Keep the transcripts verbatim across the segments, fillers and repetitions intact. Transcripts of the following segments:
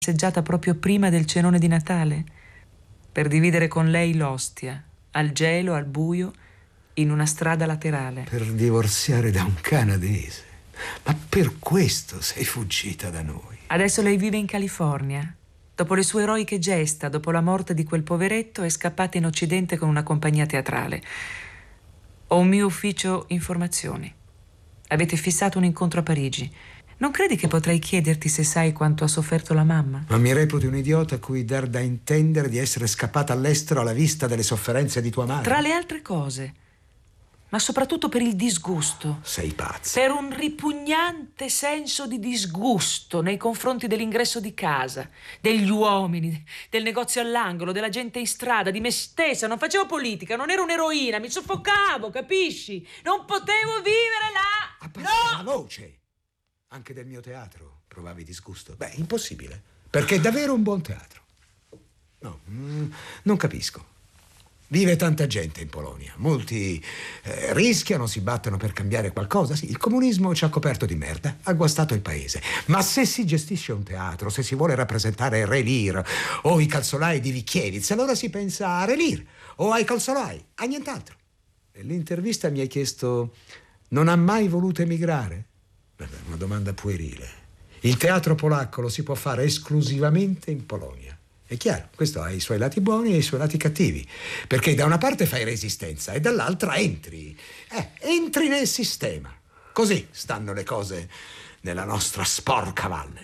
passeggiata proprio prima del cenone di Natale, per dividere con lei l'ostia, al gelo, al buio, in una strada laterale. Per divorziare da un canadese. Ma per questo sei fuggita da noi. Adesso lei vive in California. Dopo le sue eroiche gesta, dopo la morte di quel poveretto, è scappata in Occidente con una compagnia teatrale. Ho un mio ufficio informazioni. Avete fissato un incontro a Parigi. Non credi che potrei chiederti se sai quanto ha sofferto la mamma? Ma mi reputi un idiota a cui dar da intendere di essere scappata all'estero alla vista delle sofferenze di tua madre? Tra le altre cose. Ma soprattutto per il disgusto. Sei pazza. Per un ripugnante senso di disgusto nei confronti dell'ingresso di casa, degli uomini, del negozio all'angolo, della gente in strada, di me stessa. Non facevo politica, non ero un'eroina, mi soffocavo, capisci? Non potevo vivere là! Abbassa No! la voce! Anche del mio teatro provavi disgusto? Beh, impossibile, perché è davvero un buon teatro. No, mm, non capisco. Vive tanta gente in Polonia, molti eh, rischiano, si battono per cambiare qualcosa. Sì, il comunismo ci ha coperto di merda, ha guastato il paese. Ma se si gestisce un teatro, se si vuole rappresentare Re Lear o i calzolai di Vichievitz, allora si pensa a Re Lear o ai calzolai, a nient'altro. Nell'intervista mi hai chiesto: non ha mai voluto emigrare? Vabbè, una domanda puerile. Il teatro polacco lo si può fare esclusivamente in Polonia. È chiaro, questo ha i suoi lati buoni e i suoi lati cattivi, perché da una parte fai resistenza e dall'altra entri, eh, entri nel sistema. Così stanno le cose nella nostra sporca valle.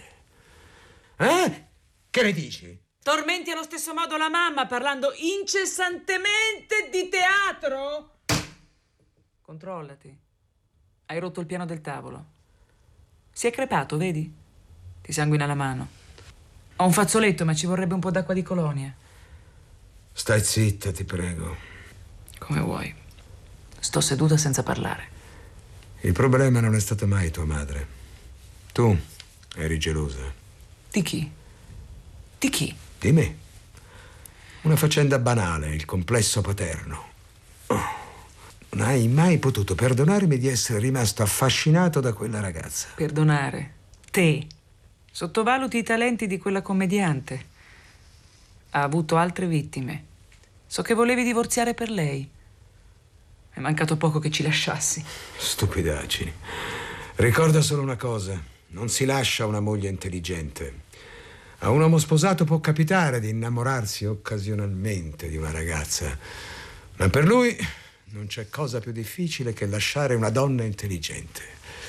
Eh? Che ne dici? Tormenti allo stesso modo la mamma parlando incessantemente di teatro? Controllati. Hai rotto il piano del tavolo. Si è crepato, vedi? Ti sanguina la mano. Ho un fazzoletto, ma ci vorrebbe un po' d'acqua di colonia. Stai zitta, ti prego. Come vuoi. Sto seduta senza parlare. Il problema non è stata mai tua madre. Tu eri gelosa. Di chi? Di chi? Di me. Una faccenda banale, il complesso paterno. Oh, non hai mai potuto perdonarmi di essere rimasto affascinato da quella ragazza. Perdonare? Te? Sottovaluti i talenti di quella commediante. Ha avuto altre vittime. So che volevi divorziare per lei. È mancato poco che ci lasciassi. Stupidaggini. Ricorda solo una cosa: non si lascia una moglie intelligente. A un uomo sposato può capitare di innamorarsi occasionalmente di una ragazza, ma per lui non c'è cosa più difficile che lasciare una donna intelligente.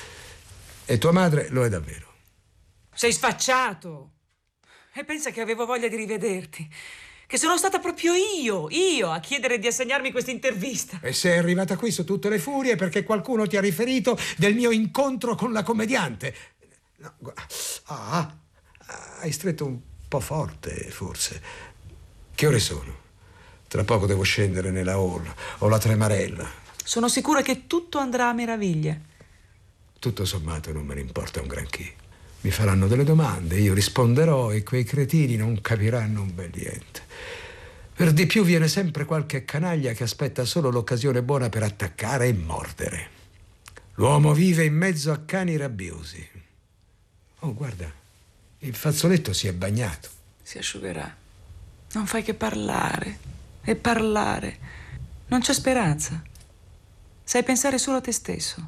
E tua madre lo è davvero. Sei sfacciato! E pensa che avevo voglia di rivederti. Che sono stata proprio io, io, a chiedere di assegnarmi questa intervista. E sei arrivata qui su tutte le furie perché qualcuno ti ha riferito del mio incontro con la commediante. No, ah, hai stretto un po' forte, forse. Che ore sono? Tra poco devo scendere nella hall. Ho la tremarella. Sono sicura che tutto andrà a meraviglia. Tutto sommato non me ne importa un granché. Mi faranno delle domande, io risponderò e quei cretini non capiranno un bel niente. Per di più viene sempre qualche canaglia che aspetta solo l'occasione buona per attaccare e mordere. L'uomo vive in mezzo a cani rabbiosi. Oh, guarda, il fazzoletto si è bagnato. Si asciugherà. Non fai che parlare e parlare. Non c'è speranza. Sai pensare solo a te stesso.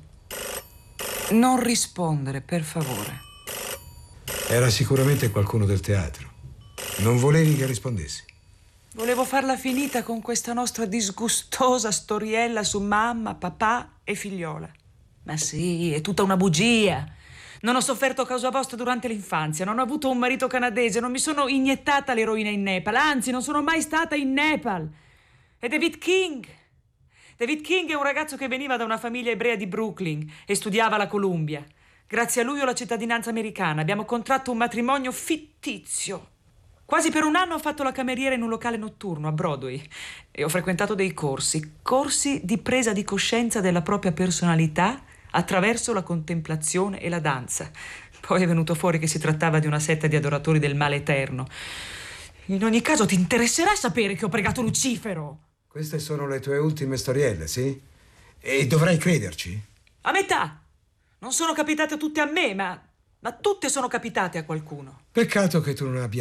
Non rispondere, per favore. Era sicuramente qualcuno del teatro. Non volevi che rispondessi? Volevo farla finita con questa nostra disgustosa storiella su mamma, papà e figliola. Ma sì, è tutta una bugia. Non ho sofferto a causa vostra durante l'infanzia, non ho avuto un marito canadese, non mi sono iniettata l'eroina in Nepal, anzi non sono mai stata in Nepal. E David King? David King è un ragazzo che veniva da una famiglia ebrea di Brooklyn e studiava alla Columbia. Grazie a lui ho la cittadinanza americana. Abbiamo contratto un matrimonio fittizio. Quasi per un anno ho fatto la cameriera in un locale notturno a Broadway e ho frequentato dei corsi, corsi di presa di coscienza della propria personalità attraverso la contemplazione e la danza. Poi è venuto fuori che si trattava di una setta di adoratori del male eterno. In ogni caso ti interesserà sapere che ho pregato Lucifero. Queste sono le tue ultime storielle, sì? E dovrai crederci? A metà. Non sono capitate tutte a me, ma Ma tutte sono capitate a qualcuno. Peccato che tu non abbia